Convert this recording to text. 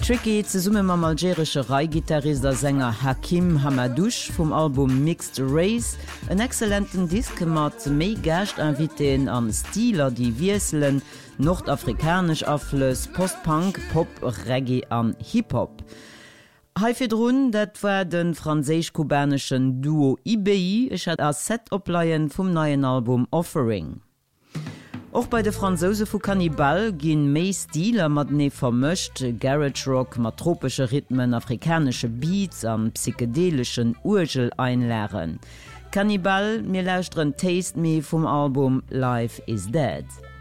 Tricky ze summe mam algerische Reigitarrister Sänger Hakim Hamadouche vom Album Mixed Race, en exzellenten Disk mat méi gascht Inviten an Stiler, die wieselen nordafrikanisch Afflös, Postpunk, Pop, Reggae an Hip-Hop. Haifirrun, dat war den franzisch-kubanischen Duo IBI, ich hat als Set-Opleiien vom neuen Album Offering. Auch bei de Franzose vu Cannibal ginn méi Stiler mat ne vermëcht, Garage Rock, mat tropische Rhythmen, afrikanische Beats an psychedelischen Urgel einlären. Cannibal mir lauschtren Taste Me vom Album Life is Dead.